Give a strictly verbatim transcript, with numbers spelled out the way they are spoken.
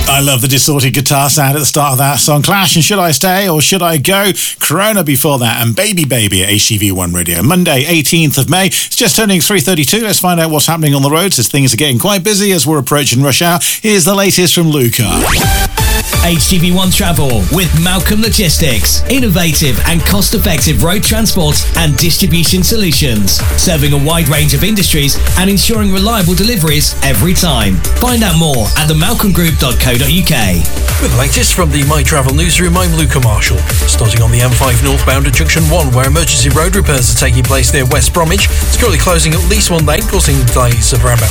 I love the distorted guitar sound at the start of that song. Clash and Should I Stay or Should I Go? Corona before that, and Baby Baby at H T V one Radio. Monday, eighteenth of May. It's just turning three thirty-two. Let's find out what's happening on the roads as things are getting quite busy as we're approaching rush hour. Here's the latest from Luca. H T V one Travel with Malcolm Logistics. Innovative and cost-effective road transport and distribution solutions. Serving a wide range of industries and ensuring reliable deliveries every time. Find out more at the malcolm group dot co dot uk. With the latest from the My Travel Newsroom, I'm Luca Marshall. Starting on the M five northbound at Junction one, where emergency road repairs are taking place near West Bromwich. It's currently closing at least one lane, causing delays of around about